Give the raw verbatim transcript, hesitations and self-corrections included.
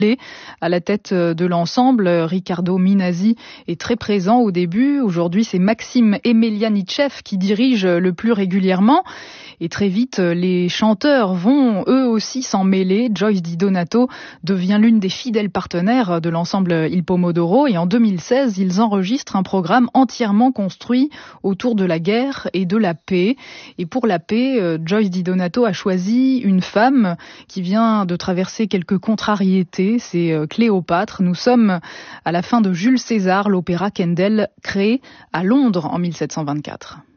À la tête de l'ensemble, Riccardo Minasi est très présent au début. Aujourd'hui, c'est Maxime Emelianitchev qui dirige le plus régulièrement. Et très vite, les chanteurs vont eux aussi s'en mêler. Joyce Di Donato devient l'une des fidèles partenaires de l'ensemble Il Pomodoro. Et en deux mille seize, ils enregistrent un programme entièrement construit autour de la guerre et de la paix. Et pour la paix, Joyce Di Donato a choisi une femme qui vient de traverser quelques contrariétés. C'est Cléopâtre. Nous sommes à la fin de Jules César, l'opéra Kendel, créé à Londres en mille sept cent vingt-quatre.